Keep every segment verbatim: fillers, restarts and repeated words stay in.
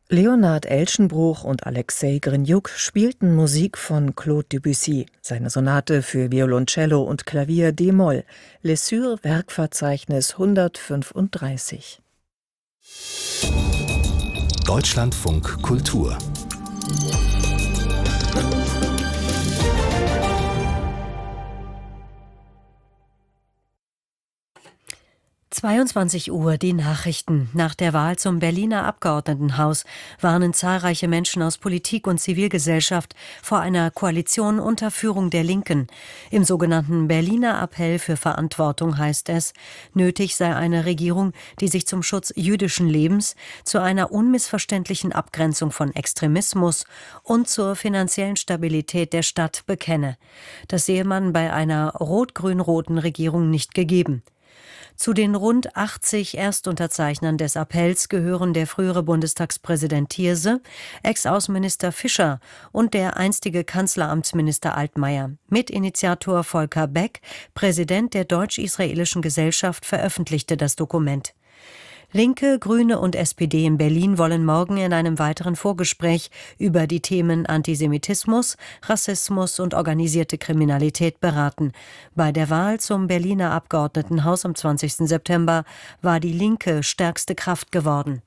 Leonard Elschenbruch und Alexei Grinjuk spielten Musik von Claude Debussy, seine Sonate für Violoncello und Klavier d-Moll, Lesur Werkverzeichnis hundertfünfunddreißig. Deutschlandfunk Kultur. zweiundzwanzig Uhr, die Nachrichten. Nach der Wahl zum Berliner Abgeordnetenhaus warnen zahlreiche Menschen aus Politik und Zivilgesellschaft vor einer Koalition unter Führung der Linken. Im sogenannten Berliner Appell für Verantwortung heißt es, nötig sei eine Regierung, die sich zum Schutz jüdischen Lebens, zu einer unmissverständlichen Abgrenzung von Extremismus und zur finanziellen Stabilität der Stadt bekenne. Das sehe man bei einer rot-grün-roten Regierung nicht gegeben. Zu den rund achtzig Erstunterzeichnern des Appells gehören der frühere Bundestagspräsident Thierse, Ex-Außenminister Fischer und der einstige Kanzleramtsminister Altmaier. Mitinitiator Volker Beck, Präsident der Deutsch-Israelischen Gesellschaft, veröffentlichte das Dokument. Linke, Grüne und S P D in Berlin wollen morgen in einem weiteren Vorgespräch über die Themen Antisemitismus, Rassismus und organisierte Kriminalität beraten. Bei der Wahl zum Berliner Abgeordnetenhaus am zwanzigsten September war die Linke stärkste Kraft geworden.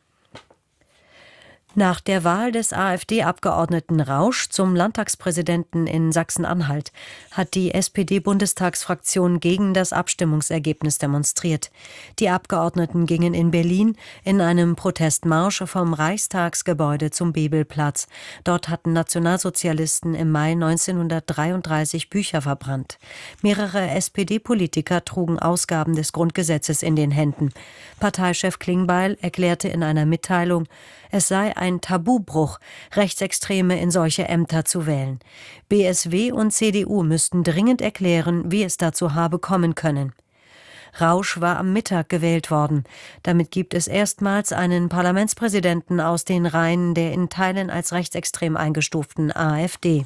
Nach der Wahl des AfD-Abgeordneten Rausch zum Landtagspräsidenten in Sachsen-Anhalt hat die S P D-Bundestagsfraktion gegen das Abstimmungsergebnis demonstriert. Die Abgeordneten gingen in Berlin in einem Protestmarsch vom Reichstagsgebäude zum Bebelplatz. Dort hatten Nationalsozialisten im Mai neunzehnhundertdreiunddreißig Bücher verbrannt. Mehrere S P D-Politiker trugen Ausgaben des Grundgesetzes in den Händen. Parteichef Klingbeil erklärte in einer Mitteilung, es sei ein Tabubruch, Rechtsextreme in solche Ämter zu wählen. B S W und C D U müssten dringend erklären, wie es dazu habe kommen können. Rausch war am Mittag gewählt worden. Damit gibt es erstmals einen Parlamentspräsidenten aus den Reihen der in Teilen als rechtsextrem eingestuften AfD.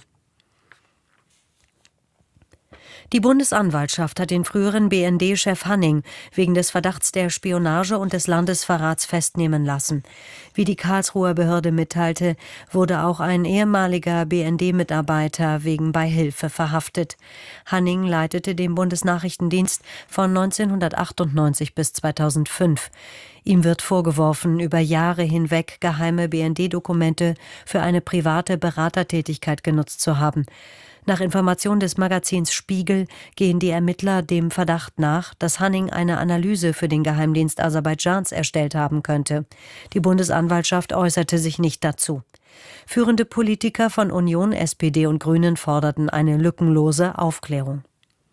Die Bundesanwaltschaft hat den früheren B N D-Chef Hanning wegen des Verdachts der Spionage und des Landesverrats festnehmen lassen. Wie die Karlsruher Behörde mitteilte, wurde auch ein ehemaliger B N D-Mitarbeiter wegen Beihilfe verhaftet. Hanning leitete den Bundesnachrichtendienst von neunzehnhundertachtundneunzig bis zweitausendfünf. Ihm wird vorgeworfen, über Jahre hinweg geheime B N D-Dokumente für eine private Beratertätigkeit genutzt zu haben. Nach Information des Magazins Spiegel gehen die Ermittler dem Verdacht nach, dass Hanning eine Analyse für den Geheimdienst Aserbaidschans erstellt haben könnte. Die Bundesanwaltschaft äußerte sich nicht dazu. Führende Politiker von Union, S P D und Grünen forderten eine lückenlose Aufklärung.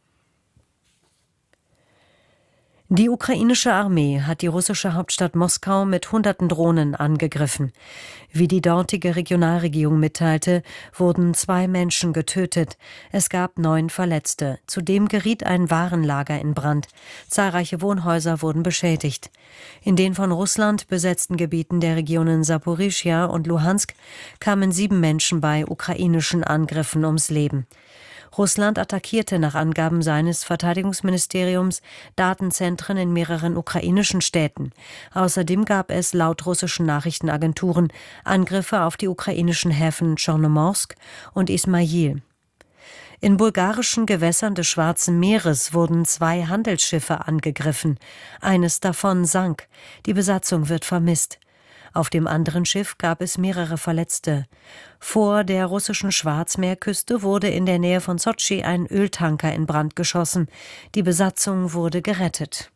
Die ukrainische Armee hat die russische Hauptstadt Moskau mit hunderten Drohnen angegriffen. Wie die dortige Regionalregierung mitteilte, wurden zwei Menschen getötet. Es gab neun Verletzte. Zudem geriet ein Warenlager in Brand. Zahlreiche Wohnhäuser wurden beschädigt. In den von Russland besetzten Gebieten der Regionen Saporischschja und Luhansk kamen sieben Menschen bei ukrainischen Angriffen ums Leben. Russland attackierte nach Angaben seines Verteidigungsministeriums Datenzentren in mehreren ukrainischen Städten. Außerdem gab es laut russischen Nachrichtenagenturen Angriffe auf die ukrainischen Häfen Tschornomorsk und Ismail. In bulgarischen Gewässern des Schwarzen Meeres wurden zwei Handelsschiffe angegriffen. Eines davon sank. Die Besatzung wird vermisst. Auf dem anderen Schiff gab es mehrere Verletzte. Vor der russischen Schwarzmeerküste wurde in der Nähe von Sotschi ein Öltanker in Brand geschossen. Die Besatzung wurde gerettet.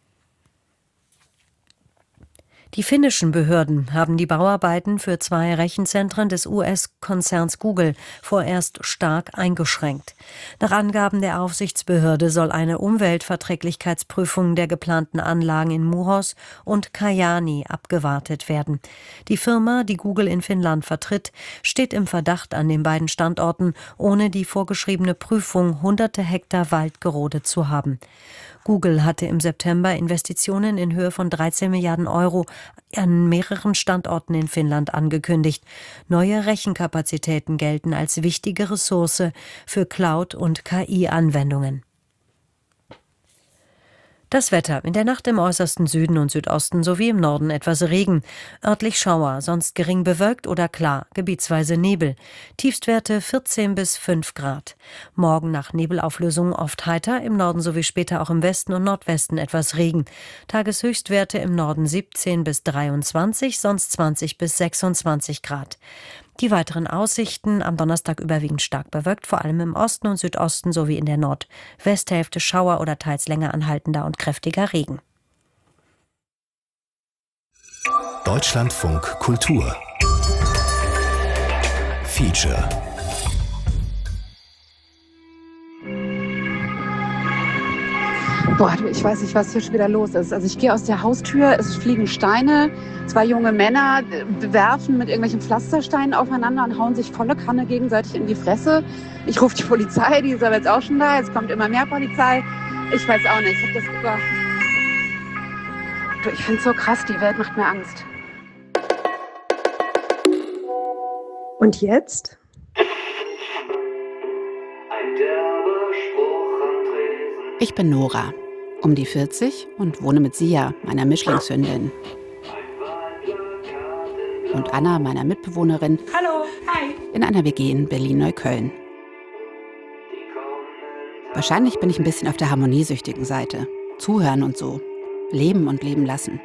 Die finnischen Behörden haben die Bauarbeiten für zwei Rechenzentren des U S-Konzerns Google vorerst stark eingeschränkt. Nach Angaben der Aufsichtsbehörde soll eine Umweltverträglichkeitsprüfung der geplanten Anlagen in Muhos und Kajaani abgewartet werden. Die Firma, die Google in Finnland vertritt, steht im Verdacht, an den beiden Standorten ohne die vorgeschriebene Prüfung hunderte Hektar Wald gerodet zu haben. Google hatte im September Investitionen in Höhe von dreizehn Milliarden Euro an mehreren Standorten in Finnland angekündigt. Neue Rechenkapazitäten gelten als wichtige Ressource für Cloud- und K I-Anwendungen. Das Wetter: In der Nacht im äußersten Süden und Südosten sowie im Norden etwas Regen. Örtlich Schauer, sonst gering bewölkt oder klar, gebietsweise Nebel. Tiefstwerte vierzehn bis fünf Grad. Morgen nach Nebelauflösung oft heiter, im Norden sowie später auch im Westen und Nordwesten etwas Regen. Tageshöchstwerte im Norden siebzehn bis dreiundzwanzig, sonst zwanzig bis sechsundzwanzig Grad. Die weiteren Aussichten: am Donnerstag überwiegend stark bewölkt, vor allem im Osten und Südosten sowie in der Nordwesthälfte Schauer oder teils länger anhaltender und kräftiger Regen. Deutschlandfunk Kultur Feature. Boah, du, ich weiß nicht, was hier schon wieder los ist. Also ich gehe aus der Haustür, es fliegen Steine, zwei junge Männer werfen mit irgendwelchen Pflastersteinen aufeinander und hauen sich volle Kanne gegenseitig in die Fresse. Ich rufe die Polizei, die ist aber jetzt auch schon da, jetzt kommt immer mehr Polizei. Ich weiß auch nicht, ich hab das über... Du, ich find's so krass, die Welt macht mir Angst. Und jetzt? Ich bin Nora, um die vierzig und wohne mit Sia, meiner Mischlingshündin. Und Anna, meiner Mitbewohnerin, Hallo, hi. in einer W G in Berlin-Neukölln. Wahrscheinlich bin ich ein bisschen auf der harmoniesüchtigen Seite. Zuhören und so. Leben und leben lassen.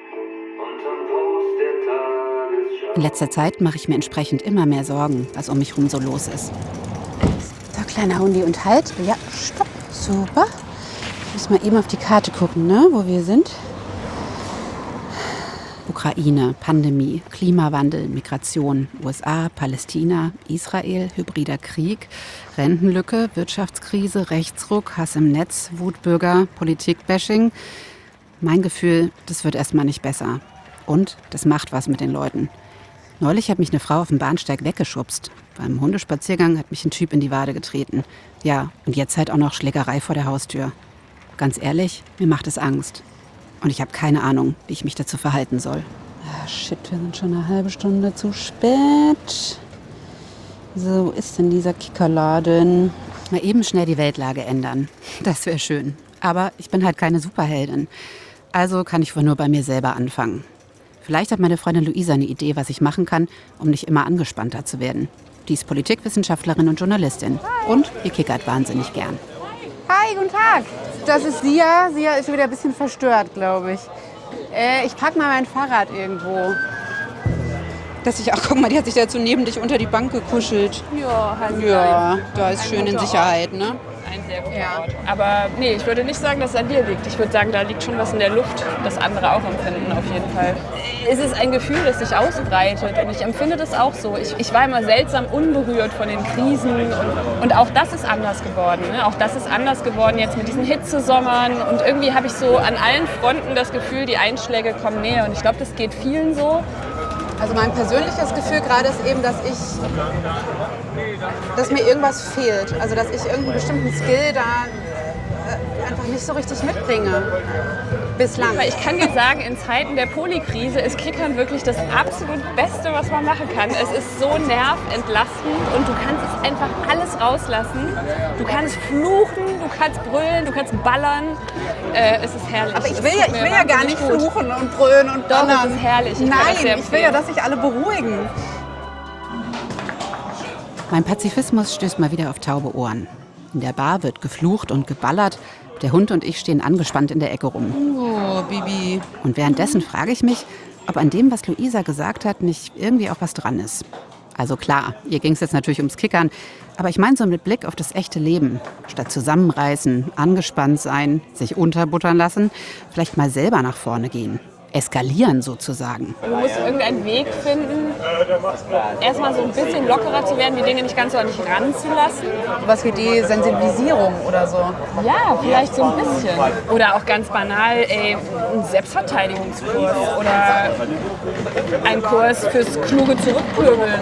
In letzter Zeit mache ich mir entsprechend immer mehr Sorgen, was um mich herum so los ist. So, kleiner Hundi, und halt. Ja, stopp. Super. Ich muss mal eben auf die Karte gucken, ne, wo wir sind. Ukraine, Pandemie, Klimawandel, Migration, U S A, Palästina, Israel, hybrider Krieg, Rentenlücke, Wirtschaftskrise, Rechtsruck, Hass im Netz, Wutbürger, Politikbashing. Mein Gefühl, das wird erstmal nicht besser. Und das macht was mit den Leuten. Neulich hat mich eine Frau auf dem Bahnsteig weggeschubst. Beim Hundespaziergang hat mich ein Typ in die Wade getreten. Ja, und jetzt halt auch noch Schlägerei vor der Haustür. Ganz ehrlich, mir macht es Angst. Und ich habe keine Ahnung, wie ich mich dazu verhalten soll. Ah, shit, wir sind schon eine halbe Stunde zu spät. So, wo ist denn dieser Kickerladen? Mal eben schnell die Weltlage ändern. Das wäre schön. Aber ich bin halt keine Superheldin. Also kann ich wohl nur bei mir selber anfangen. Vielleicht hat meine Freundin Luisa eine Idee, was ich machen kann, um nicht immer angespannter zu werden. Die ist Politikwissenschaftlerin und Journalistin. Und die kickert wahnsinnig gern. Hi, guten Tag. Das ist Sia. Sia ist schon wieder ein bisschen verstört, glaube ich. Äh, ich pack mal mein Fahrrad irgendwo. Dass ich, ach guck mal, die hat sich dazu neben dich unter die Bank gekuschelt. Ja, halt Ja, da ist schön in Sicherheit, ne? ein sehr guter Ja. Ort. Aber nee, ich würde nicht sagen, dass es an dir liegt. Ich würde sagen, da liegt schon was in der Luft, das andere auch empfinden, auf jeden Fall. Es ist ein Gefühl, das sich ausbreitet und ich empfinde das auch so. Ich, ich war immer seltsam unberührt von den Krisen und, und auch das ist anders geworden. Ne? Auch das ist anders geworden jetzt mit diesen Hitzesommern und irgendwie habe ich so an allen Fronten das Gefühl, die Einschläge kommen näher und ich glaube, das geht vielen so. Also mein persönliches Gefühl gerade ist eben, dass ich, dass mir irgendwas fehlt. Also dass ich irgendeinen bestimmten Skill da äh, einfach nicht so richtig mitbringe. Bislang. Weil ich kann dir sagen, in Zeiten der Polykrise ist Kickern wirklich das absolut Beste, was man machen kann. Es ist so nerventlastend und du kannst es einfach alles rauslassen. Du kannst fluchen, du kannst brüllen, du kannst ballern. Äh, es ist herrlich. Aber ich Es will, ja, tut ich mir will ja gar nicht wahnsinnig gut. fluchen und brüllen und Doch, ballern. es ist herrlich. Ich kann das sehr Nein, ich will ja, empfehlen. dass sich alle beruhigen. Mein Pazifismus stößt mal wieder auf taube Ohren. In der Bar wird geflucht und geballert. Der Hund und ich stehen angespannt in der Ecke rum. Oh, Bibi. Und währenddessen frage ich mich, ob an dem, was Luisa gesagt hat, nicht irgendwie auch was dran ist. Also klar, ihr ging es jetzt natürlich ums Kickern, aber ich meine so mit Blick auf das echte Leben. Statt zusammenreißen, angespannt sein, sich unterbuttern lassen, vielleicht mal selber nach vorne gehen. Eskalieren sozusagen. Du musst irgendeinen Weg finden, erstmal so ein bisschen lockerer zu werden, die Dinge nicht ganz so an dich ranzulassen. Was wie die Sensibilisierung oder so. Ja, vielleicht so ein bisschen. Oder auch ganz banal, ey, ein Selbstverteidigungskurs oder ein Kurs fürs kluge Zurückpöbeln.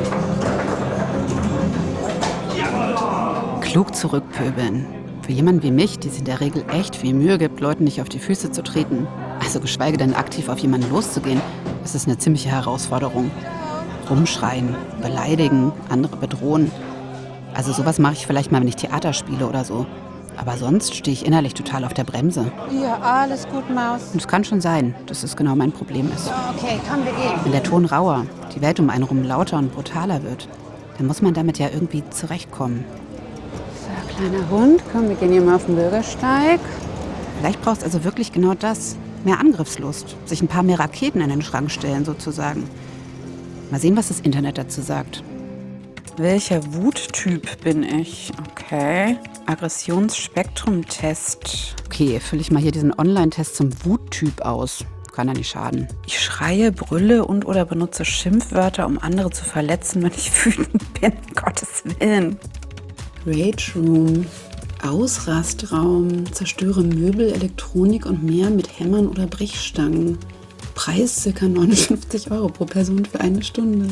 Klug zurückpöbeln. Für jemanden wie mich, die sich in der Regel echt viel Mühe gibt, Leuten nicht auf die Füße zu treten, also geschweige denn aktiv auf jemanden loszugehen, ist es eine ziemliche Herausforderung. Rumschreien, beleidigen, andere bedrohen. Also sowas mache ich vielleicht mal, wenn ich Theater spiele oder so. Aber sonst stehe ich innerlich total auf der Bremse. Ja, alles gut, Maus. Und es kann schon sein, dass es genau mein Problem ist. Okay, komm, wir gehen. Wenn der Ton rauer, die Welt um einen rum lauter und brutaler wird, dann muss man damit ja irgendwie zurechtkommen. So, kleiner Hund, komm, wir gehen hier mal auf den Bürgersteig. Vielleicht braucht es also wirklich genau das. Mehr Angriffslust. Sich ein paar mehr Raketen in den Schrank stellen, sozusagen. Mal sehen, was das Internet dazu sagt. Welcher Wuttyp bin ich? Okay. Aggressionsspektrumtest. Okay, fülle ich mal hier diesen Online-Test zum Wuttyp aus. Kann ja nicht schaden. Ich schreie, brülle und oder benutze Schimpfwörter, um andere zu verletzen, wenn ich wütend bin. Um Gottes Willen. Rage Room. Ausrastraum. Zerstöre Möbel, Elektronik und mehr mit Hämmern oder Brechstangen. Preis ca. neunundfünfzig Euro pro Person für eine Stunde.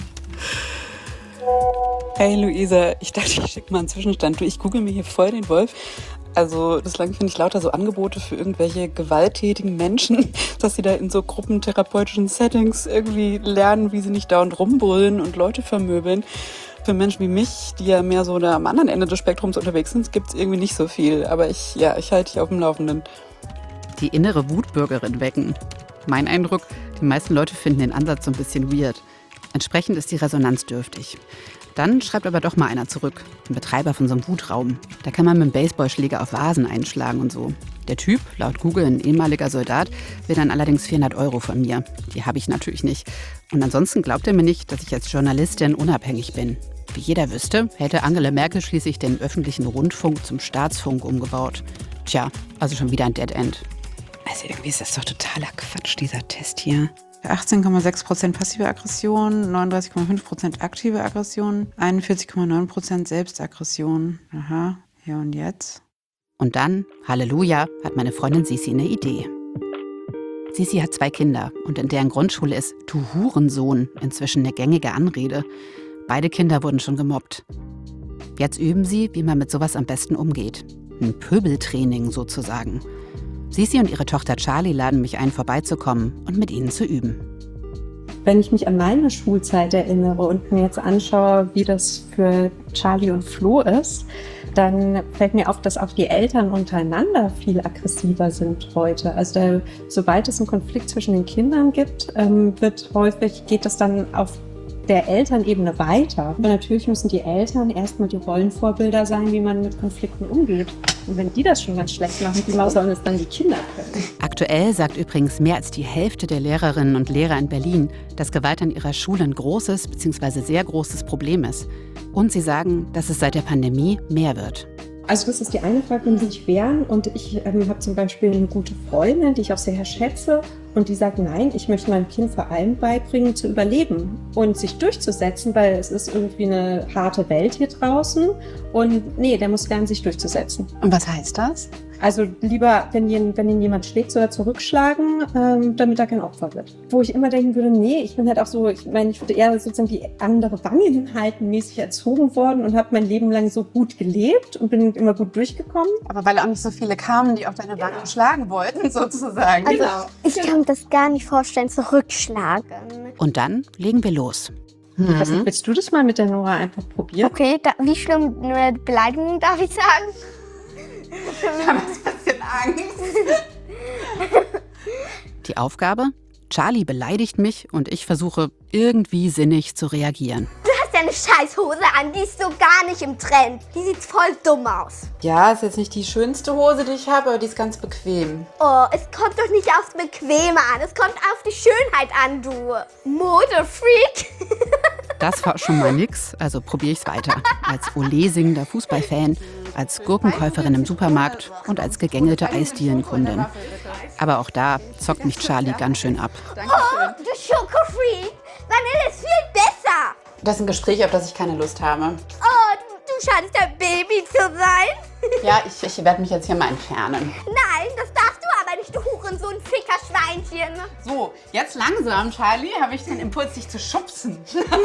Hey Luisa, ich dachte, ich schicke mal einen Zwischenstand. Du, ich google mir hier voll den Wolf. Also bislang finde ich lauter so Angebote für irgendwelche gewalttätigen Menschen, dass sie da in so gruppentherapeutischen Settings irgendwie lernen, wie sie nicht dauernd rumbrüllen und Leute vermöbeln. Für Menschen wie mich, die ja mehr so da am anderen Ende des Spektrums unterwegs sind, gibt es irgendwie nicht so viel. Aber ich, ja, ich halte dich auf dem Laufenden. Die innere Wutbürgerin wecken. Mein Eindruck, die meisten Leute finden den Ansatz so ein bisschen weird. Entsprechend ist die Resonanz dürftig. Dann schreibt aber doch mal einer zurück, ein Betreiber von so einem Wutraum. Da kann man mit einem Baseballschläger auf Vasen einschlagen und so. Der Typ, laut Google ein ehemaliger Soldat, will dann allerdings vierhundert Euro von mir. Die habe ich natürlich nicht. Und ansonsten glaubt er mir nicht, dass ich als Journalistin unabhängig bin. Wie jeder wüsste, hätte Angela Merkel schließlich den öffentlichen Rundfunk zum Staatsfunk umgebaut. Tja, also schon wieder ein Dead End. Also irgendwie ist das doch totaler Quatsch, dieser Test hier. achtzehn Komma sechs Prozent passive Aggression, neununddreißig Komma fünf Prozent aktive Aggression, einundvierzig Komma neun Prozent Selbstaggression. Aha, ja und jetzt? Und dann, Halleluja, hat meine Freundin Sisi eine Idee. Sisi hat zwei Kinder und in deren Grundschule ist "Du Hurensohn" inzwischen eine gängige Anrede. Beide Kinder wurden schon gemobbt. Jetzt üben sie, wie man mit sowas am besten umgeht. Ein Pöbeltraining sozusagen. Sisi und ihre Tochter Charlie laden mich ein, vorbeizukommen und mit ihnen zu üben. Wenn ich mich an meine Schulzeit erinnere und mir jetzt anschaue, wie das für Charlie und Flo ist, dann fällt mir auf, dass auch die Eltern untereinander viel aggressiver sind heute. Also da, sobald es einen Konflikt zwischen den Kindern gibt, ähm, wird häufig, geht das dann auf der Elternebene weiter. Und natürlich müssen die Eltern erstmal die Rollenvorbilder sein, wie man mit Konflikten umgeht. Und wenn die das schon ganz schlecht machen, wie sollen es dann die Kinder können? Aktuell sagt übrigens mehr als die Hälfte der Lehrerinnen und Lehrer in Berlin, dass Gewalt an ihrer Schule ein großes bzw. sehr großes Problem ist. Und sie sagen, dass es seit der Pandemie mehr wird. Also das ist die eine Frage, wenn sie sich wehren. Und ich ähm, habe zum Beispiel eine gute Freundin, die ich auch sehr schätze. Und die sagt, nein, ich möchte meinem Kind vor allem beibringen, zu überleben und sich durchzusetzen, weil es ist irgendwie eine harte Welt hier draußen. Und nee, der muss lernen, sich durchzusetzen. Und was heißt das? Also lieber, wenn ihn, wenn ihn jemand schlägt oder zurückschlagen, ähm, damit er kein Opfer wird. Wo ich immer denken würde, nee, ich bin halt auch so, ich meine, ich würde eher sozusagen wie andere Wangen halten, mäßig erzogen worden und habe mein Leben lang so gut gelebt und bin immer gut durchgekommen. Aber weil auch nicht so viele kamen, die auf deine Wangen ja. schlagen wollten, sozusagen. Also, genau. Ich kann mir das gar nicht vorstellen, zurückschlagen. Und dann legen wir los. Mhm. Also, willst du das mal mit der Nora einfach probieren? Okay, da, wie schlimm eine Beleidigung darf ich sagen? Ich habe ein bisschen Angst. Die Aufgabe? Charlie beleidigt mich und ich versuche irgendwie sinnig zu reagieren. Du hast ja eine Scheißhose an, die ist so gar nicht im Trend. Die sieht voll dumm aus. Ja, ist jetzt nicht die schönste Hose, die ich habe, aber die ist ganz bequem. Oh, es kommt doch nicht aufs Bequeme an, es kommt auf die Schönheit an, du Modefreak. Das war schon mal nix, also probiere ich's weiter. Als Olé-singender Fußballfan, als Gurkenkäuferin im Supermarkt und als gegängelte Eisdienenkundin. Aber auch da zockt mich Charlie ganz schön ab. Oh, du Schokofreak! Vanille ist viel besser! Das ist ein Gespräch, auf das ich keine Lust habe. Oh, du, du scheinst ein Baby zu sein. Ja, ich, ich werde mich jetzt hier mal entfernen. Nein, das darfst du aber nicht, du Hurensohn, Fickerschweinchen. So, jetzt langsam, Charlie, habe ich den Impuls, dich zu schubsen.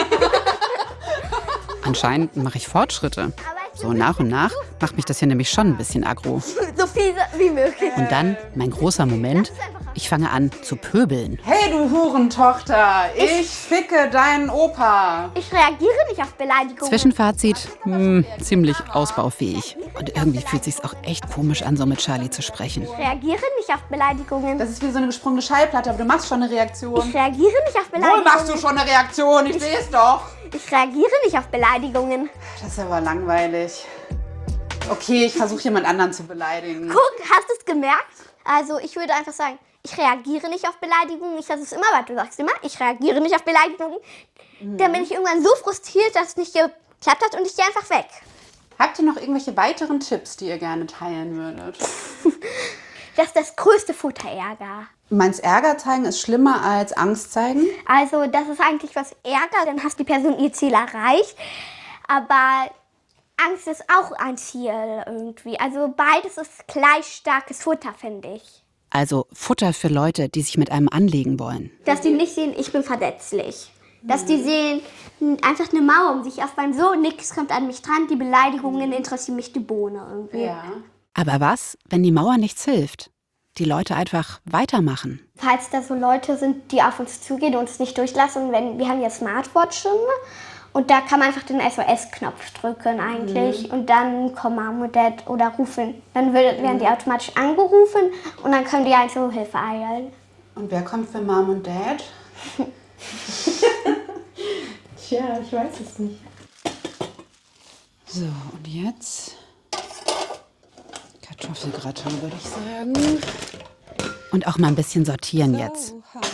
Anscheinend mache ich Fortschritte. So nach und nach macht mich das hier nämlich schon ein bisschen aggro. So fiese wie möglich. Und dann mein großer Moment, Ich fange an zu pöbeln. Hey, du Hurentochter, ich ficke deinen Opa. Ich reagiere nicht auf Beleidigungen. Zwischenfazit, mh, ziemlich ausbaufähig. Und irgendwie fühlt sich's auch echt komisch an, so mit Charlie zu sprechen. Ich reagiere nicht auf Beleidigungen. Das ist wie so eine gesprungene Schallplatte, aber du machst schon eine Reaktion. Ich reagiere nicht auf Beleidigungen. Wohl machst du schon eine Reaktion, ich sehe es doch. Ich reagiere nicht auf Beleidigungen. Das ist aber langweilig. Okay, ich versuche jemand anderen zu beleidigen. Guck, hast du es gemerkt? Also ich würde einfach sagen, ich reagiere nicht auf Beleidigungen. Ich sage es immer, weil du sagst immer, ich reagiere nicht auf Beleidigungen. Mhm. Dann bin ich irgendwann so frustriert, dass es nicht geklappt hat und ich gehe einfach weg. Habt ihr noch irgendwelche weiteren Tipps, die ihr gerne teilen würdet? Das ist das größte Futter, Ärger. Du meinst, Ärger zeigen ist schlimmer als Angst zeigen? Also das ist eigentlich was Ärger, dann hast die Person ihr Ziel erreicht. Aber Angst ist auch ein Ziel irgendwie. Also beides ist gleich starkes Futter, finde ich. Also Futter für Leute, die sich mit einem anlegen wollen. Dass die nicht sehen, ich bin verletzlich. Dass die sehen, einfach eine Mauer um sich aufbauen. So, nichts kommt an mich dran, die Beleidigungen interessieren mich die Bohne irgendwie. Ja. Aber was, wenn die Mauer nichts hilft? Die Leute einfach weitermachen. Falls da so Leute sind, die auf uns zugehen und uns nicht durchlassen, wenn, wir haben ja Smartwatchen und da kann man einfach den S O S-Knopf drücken eigentlich mhm. und dann kommen Mom und Dad oder rufen. Dann wird, werden die automatisch angerufen und dann können die einen zur Hilfe eilen. Und wer kommt für Mom und Dad? Tja, ich weiß es nicht. So, und jetzt Kartoffelgratin, würde ich sagen. Und auch mal ein bisschen sortieren jetzt.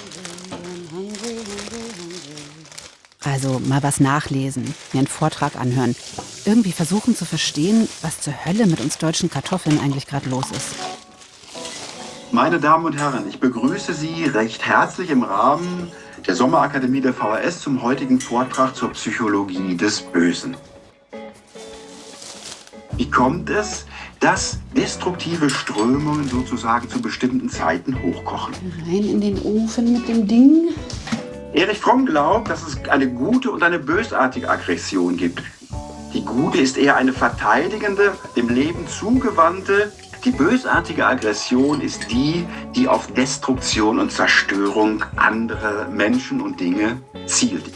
Also mal was nachlesen, mir einen Vortrag anhören. Irgendwie versuchen zu verstehen, was zur Hölle mit uns deutschen Kartoffeln eigentlich gerade los ist. Meine Damen und Herren, ich begrüße Sie recht herzlich im Rahmen der Sommerakademie der V H S zum heutigen Vortrag zur Psychologie des Bösen. Wie kommt es, dass destruktive Strömungen sozusagen zu bestimmten Zeiten hochkochen? Rein in den Ofen mit dem Ding. Erich Fromm glaubt, dass es eine gute und eine bösartige Aggression gibt. Die gute ist eher eine verteidigende, dem Leben zugewandte. Die bösartige Aggression ist die, die auf Destruktion und Zerstörung anderer Menschen und Dinge zielt.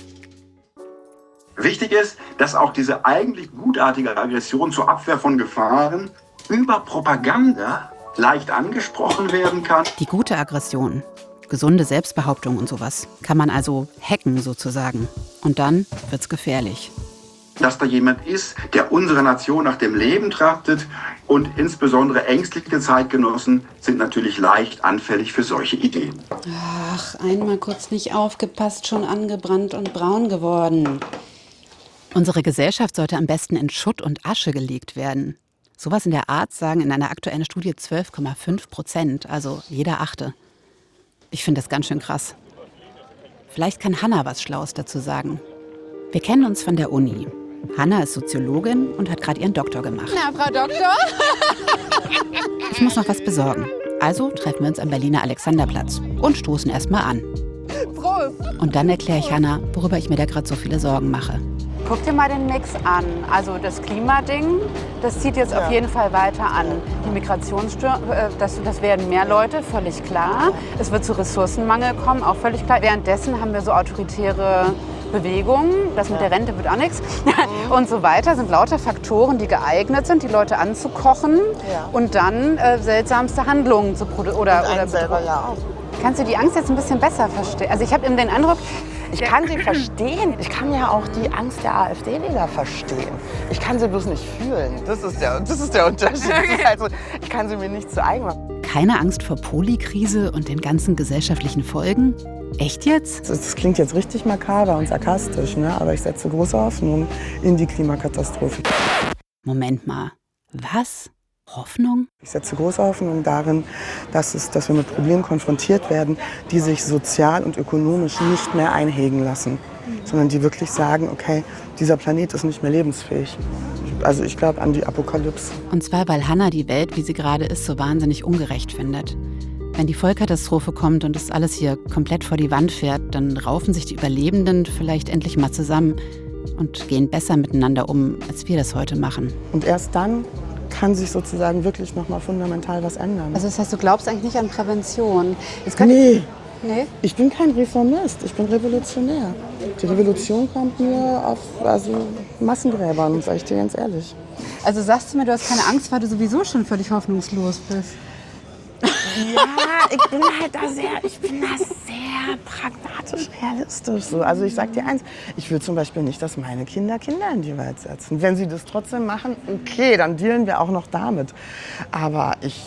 Wichtig ist, dass auch diese eigentlich gutartige Aggression zur Abwehr von Gefahren über Propaganda leicht angesprochen werden kann. Die gute Aggression, gesunde Selbstbehauptung und sowas, kann man also hacken sozusagen. Und dann wird's gefährlich. Dass da jemand ist, der unsere Nation nach dem Leben trachtet und insbesondere ängstliche Zeitgenossen sind natürlich leicht anfällig für solche Ideen. Ach, einmal kurz nicht aufgepasst, schon angebrannt und braun geworden. Unsere Gesellschaft sollte am besten in Schutt und Asche gelegt werden. Sowas in der Art sagen in einer aktuellen Studie zwölf Komma fünf Prozent, also jeder Achte. Ich finde das ganz schön krass. Vielleicht kann Hanna was Schlaues dazu sagen. Wir kennen uns von der Uni. Hanna ist Soziologin und hat gerade ihren Doktor gemacht. Na, Frau Doktor? Ich muss noch was besorgen. Also treffen wir uns am Berliner Alexanderplatz und stoßen erst mal an. Prost! Und dann erkläre ich Hanna, worüber ich mir da gerade so viele Sorgen mache. Guck dir mal den Mix an. Also das Klimading, das zieht jetzt ja. auf jeden Fall weiter an. Die Migrationsstürme, das, das werden mehr Leute, völlig klar. Es wird zu Ressourcenmangel kommen, auch völlig klar. Währenddessen haben wir so autoritäre Bewegungen, das mit der Rente wird auch nichts und so weiter, sind lauter Faktoren, die geeignet sind, die Leute anzukochen ja. und dann äh, seltsamste Handlungen zu produzieren. Oder, oder selber ja auch. Kannst du die Angst jetzt ein bisschen besser verstehen? Also ich habe eben den Eindruck, ich kann sie verstehen. Ich kann ja auch die Angst der AfD-Wähler verstehen. Ich kann sie bloß nicht fühlen. Das ist der, das ist der Unterschied. Das ist halt so, ich kann sie mir nicht zu eigen machen. Keine Angst vor Polikrise und den ganzen gesellschaftlichen Folgen? Echt jetzt? Das klingt jetzt richtig makaber und sarkastisch, ne? Aber ich setze große Hoffnung in die Klimakatastrophe. Moment mal, was? Hoffnung? Ich setze große Hoffnung darin, dass, es, dass wir mit Problemen konfrontiert werden, die sich sozial und ökonomisch nicht mehr einhegen lassen, sondern die wirklich sagen, okay, dieser Planet ist nicht mehr lebensfähig. Also ich glaube an die Apokalypse. Und zwar, weil Hanna die Welt, wie sie gerade ist, so wahnsinnig ungerecht findet. Wenn die Vollkatastrophe kommt und das alles hier komplett vor die Wand fährt, dann raufen sich die Überlebenden vielleicht endlich mal zusammen und gehen besser miteinander um, als wir das heute machen. Und erst dann kann sich sozusagen wirklich nochmal fundamental was ändern. Also das heißt, du glaubst eigentlich nicht an Prävention? Nee. nee, ich bin kein Reformist, ich bin Revolutionär. Die Revolution kommt nur auf also Massengräbern, sage ich dir ganz ehrlich. Also sagst du mir, du hast keine Angst, weil du sowieso schon völlig hoffnungslos bist? Ja, ich bin halt da sehr, ich bin da sehr pragmatisch realistisch. So. Also ich sag dir eins, ich will zum Beispiel nicht, dass meine Kinder Kinder in die Welt setzen. Wenn sie das trotzdem machen, okay, dann dealen wir auch noch damit. Aber ich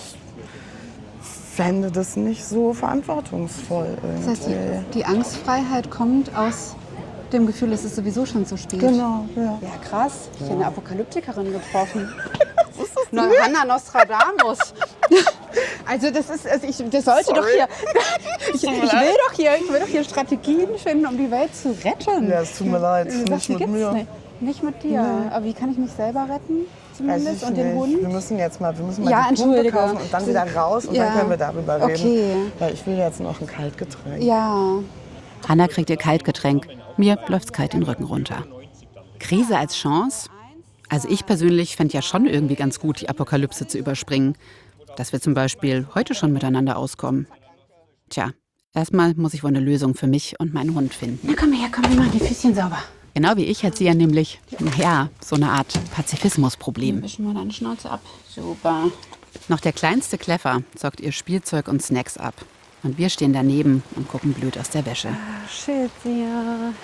fände das nicht so verantwortungsvoll irgendwie. Das heißt, die, die Angstfreiheit kommt aus dem Gefühl, es ist sowieso schon zu spät. Genau, ja. Ja, krass. Ich habe eine Apokalyptikerin getroffen. No, Hanna Nostradamus. Also das ist, also ich, das sollte Sorry. doch hier, ich, ich will doch hier, ich will doch hier Strategien finden, um die Welt zu retten. Ja, es tut mir leid, Du nicht sagst, die mit gibt's mir. Nicht. nicht mit dir. Nee. Aber wie kann ich mich selber retten? Zumindest Weiß ich und den nicht. Hund? Wir müssen jetzt mal, wir müssen mal Ja, die Pumpe entschuldige. kaufen und dann wieder raus und Ja. dann können wir darüber reden. Okay. Weil ich will jetzt noch ein Kaltgetränk. Ja. Hanna kriegt ihr Kaltgetränk. Mir läuft's kalt den Rücken runter. Krise als Chance? Also ich persönlich fände ja schon irgendwie ganz gut, die Apokalypse zu überspringen. Dass wir zum Beispiel heute schon miteinander auskommen. Tja, erstmal muss ich wohl eine Lösung für mich und meinen Hund finden. Na komm her, komm, wir machen die Füßchen sauber. Genau wie ich hat sie ja nämlich, naja, so eine Art Pazifismusproblem. Wischen wir deine Schnauze ab. Super. Noch der kleinste Kleffer zockt ihr Spielzeug und Snacks ab. Und wir stehen daneben und gucken blöd aus der Wäsche. Shit, ja.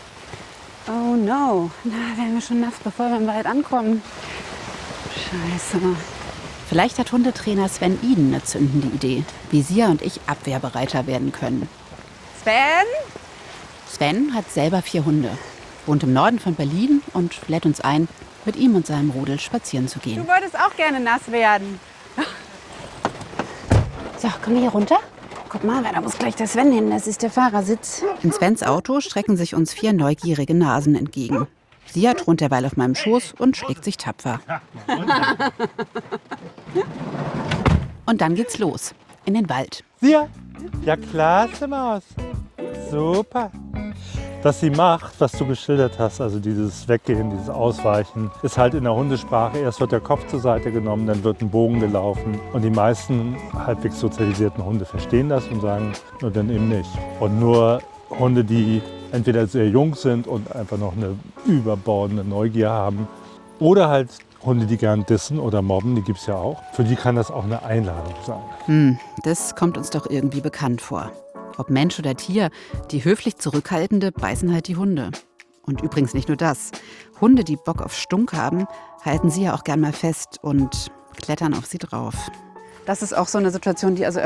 Oh no. Na, werden wir schon nass, bevor wir im Wald ankommen. Scheiße. Vielleicht hat Hundetrainer Sven Iden eine zündende Idee, wie Sia und ich abwehrbereiter werden können. Sven? Sven hat selber vier Hunde, wohnt im Norden von Berlin und lädt uns ein, mit ihm und seinem Rudel spazieren zu gehen. Du wolltest auch gerne nass werden. So, komm hier runter. Guck mal, da muss gleich der Sven hin. Das ist der Fahrersitz. In Svens Auto strecken sich uns vier neugierige Nasen entgegen. Sia thront derweil auf meinem Schoß und schlägt sich tapfer. Und dann geht's los, in den Wald. Sia, ja klasse Maus. Super. Was sie macht, was du geschildert hast, also dieses Weggehen, dieses Ausweichen, ist halt in der Hundesprache. Erst wird der Kopf zur Seite genommen, dann wird ein Bogen gelaufen. Und die meisten halbwegs sozialisierten Hunde verstehen das und sagen, nur dann eben nicht. Und nur Hunde, die entweder sehr jung sind und einfach noch eine überbordende Neugier haben, oder halt Hunde, die gern dissen oder mobben, die gibt es ja auch. Für die kann das auch eine Einladung sein. Hm, das kommt uns doch irgendwie bekannt vor. Ob Mensch oder Tier, die höflich Zurückhaltende beißen halt die Hunde. Und übrigens nicht nur das. Hunde, die Bock auf Stunk haben, halten sie ja auch gern mal fest und klettern auf sie drauf. Das ist auch so eine Situation, die also